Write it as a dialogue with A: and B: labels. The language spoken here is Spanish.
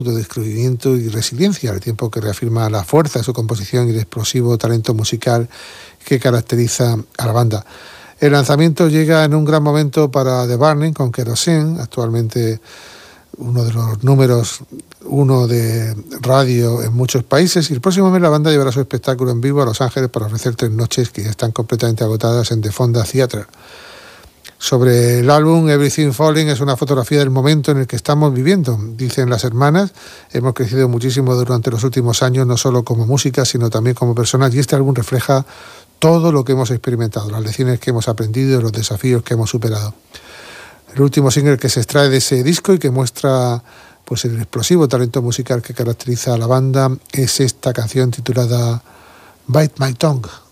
A: de descubrimiento y resiliencia, al tiempo que reafirma la fuerza de su composición y el explosivo talento musical que caracteriza a la banda. El lanzamiento llega en un gran momento para The Burning con Kerosene, actualmente uno de los números uno de radio en muchos países, y el próximo mes la banda llevará su espectáculo en vivo a Los Ángeles para ofrecer 3 noches que ya están completamente agotadas en The Fonda Theatre. Sobre el álbum, Everything Falling es una fotografía del momento en el que estamos viviendo. Dicen las hermanas, hemos crecido muchísimo durante los últimos años, no solo como música, sino también como personas, y este álbum refleja todo lo que hemos experimentado, las lecciones que hemos aprendido, los desafíos que hemos superado. El último single que se extrae de ese disco y que muestra pues el explosivo talento musical que caracteriza a la banda es esta canción titulada Bite My Tongue.